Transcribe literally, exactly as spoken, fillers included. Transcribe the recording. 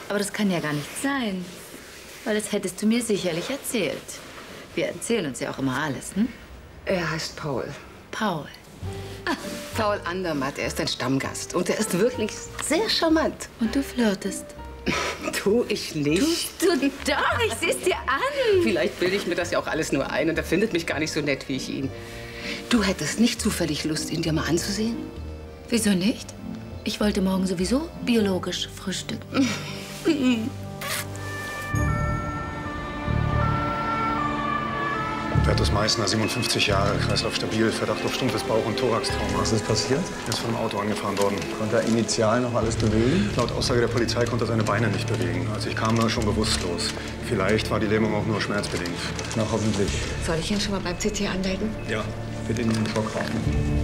Aber das kann ja gar nicht sein. Weil das hättest du mir sicherlich erzählt. Wir erzählen uns ja auch immer alles, hm? Er heißt Paul. Paul. Ah, Paul Andermatt, er ist ein Stammgast. Und er ist wirklich sehr charmant. Und du flirtest? Tu ich nicht. Tust du doch, ich seh's dir an. Vielleicht bilde ich mir das ja auch alles nur ein und er findet mich gar nicht so nett, wie ich ihn. Du hättest nicht zufällig Lust, ihn dir mal anzusehen? Wieso nicht? Ich wollte morgen sowieso biologisch frühstücken. Bertus Meißner, siebenundfünfzig Jahre, Kreislauf stabil, Verdacht auf stumpfes Bauch- und Thoraxtrauma. Was ist passiert? Er ist von einem Auto angefahren worden. Konnte er initial noch alles bewegen? Laut Aussage der Polizei konnte er seine Beine nicht bewegen. Als ich kam, war er schon bewusstlos. Vielleicht war die Lähmung auch nur schmerzbedingt. Na, hoffentlich. Soll ich ihn schon mal beim C T anmelden? Ja. Bitte in den Schock raten.